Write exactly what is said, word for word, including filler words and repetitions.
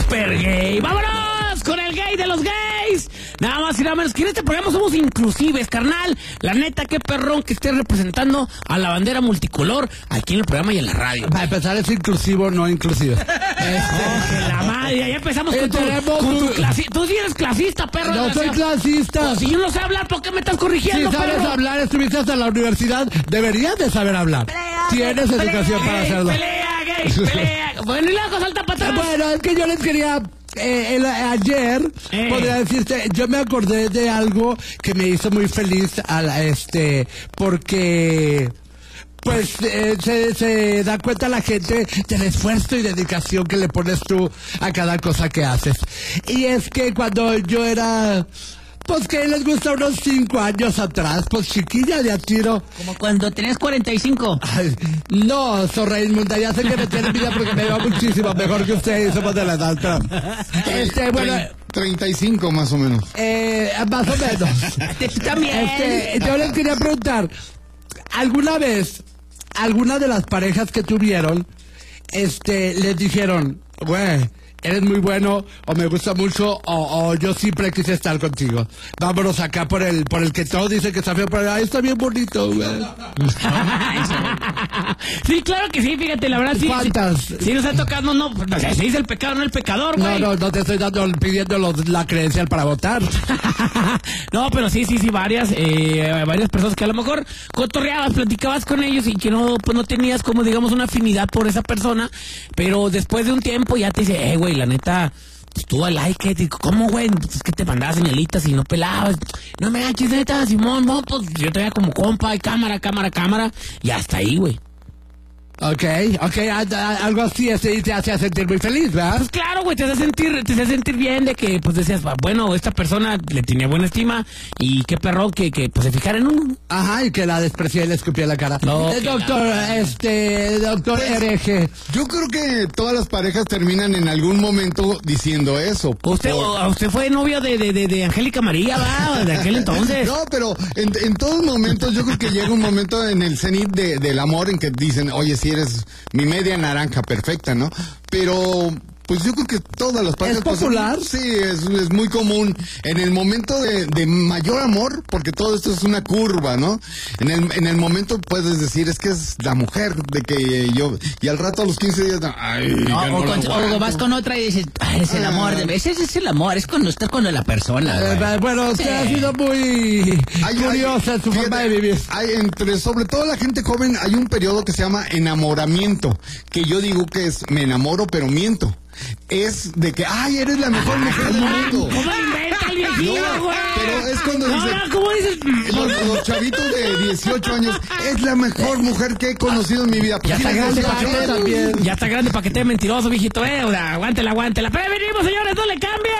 super gay. ¡Vámonos con el gay de los gays! Nada más y nada menos que en este programa somos inclusives, carnal. La neta, qué perrón que estés representando a la bandera multicolor aquí en el programa y en la radio. Para empezar, es inclusivo, no inclusive. Este, que la madre, ya empezamos con tu, con tu clasi... Tú sí eres clasista, perro. No soy clasista. Pues si yo no sé hablar, ¿por qué me estás corrigiendo, Si sabes perro? hablar, estuviste hasta la universidad, deberías de saber hablar. Pelea, Tienes pelea, educación gay, para hacerlo. Pelea, gay, pelea. Bueno, y luego salta para atrás. Bueno, es que yo les quería... Eh, el, ayer, eh. podría decirte, yo me acordé de algo que me hizo muy feliz, a la, este, porque... Pues eh, se, se da cuenta la gente del esfuerzo y dedicación que le pones tú a cada cosa que haces. Y es que cuando yo era... Pues que les gusta unos cinco años atrás, pues chiquilla de a tiro. Como cuando tenías cuarenta y cinco. Ay, no, Zorra Inmunda, ya sé que me tienen vida porque me veo muchísimo mejor que ustedes, somos de la edad, pero... Este, bueno... treinta y cinco más o menos. Eh, más o menos. También. Este, yo les quería preguntar, ¿alguna vez, alguna de las parejas que tuvieron, este, les dijeron, güey, eres muy bueno, o me gusta mucho, o, o yo siempre quise estar contigo? Vámonos acá por el, por el que todo dice que está feo, pero ahí está bien bonito, güey. Sí, claro que sí, fíjate, la verdad sí. ¿Cuántas? Sí, sí nos ha tocado, no, no, se dice el pecado, no el pecador, güey. No, no, no te estoy dando, pidiendo los, la credencial para votar. No, pero sí, sí, sí, varias, eh, varias personas que a lo mejor cotorreabas, platicabas con ellos y que no, pues no tenías como digamos una afinidad por esa persona, pero después de un tiempo ya te dice, eh, güey, la neta, pues tú al like, digo, ¿cómo, güey? Pues es que te mandabas señalitas y no pelabas. No me ganches, neta, Simón, no, pues yo te veía como compa, y cámara, cámara, cámara, y hasta ahí, güey. Ok, ok, algo así este, te hace sentir muy feliz, ¿verdad? Pues claro, güey, te hace sentir, te hace sentir bien de que, pues decías, bueno, esta persona le tenía buena estima y qué perro que, que pues se fijara en uno. Ajá, y que la desprecié y le escupí en la cara. No, eh, doctor, la... este, doctor pues, hereje. Yo creo que todas las parejas terminan en algún momento diciendo eso. Usted, por... usted fue novio de, de, de, de Angélica María, va, de aquel entonces. No, pero en, en todos momentos yo creo que llega un momento en el cenit de, del amor en que dicen, oye, si eres mi media naranja perfecta, ¿no? Pero pues yo creo que todas las parejas... ¿Es popular? Pues, sí, es, es muy común. En el momento de, de mayor amor, porque todo esto es una curva, ¿no? En el, en el momento puedes decir, es que es la mujer de que yo... Y al rato a los quince días... Ay, no, no o, con, o vas con otra y dices, ah, es el amor. De, ese es el amor, es cuando estás con la persona. Eh, bueno, usted sí. ha sido muy hay, curiosa hay, en su fíjate, forma de vivir. Hay entre, sobre todo la gente joven, hay un periodo que se llama enamoramiento, que yo digo que es, me enamoro pero miento. Es de que, ay, eres la mejor mujer del mundo. ¿Cómo inventa el viejillo, güey? No, pero es cuando dice... No, ¿cómo dices? Los, los chavitos de dieciocho años, es la mejor mujer que he conocido en mi vida. Ya está grande para que te también. Ya está grande para que te mentiroso, viejito, eh. O sea, aguántela, aguántela. Pero venimos, señores, no le cambien.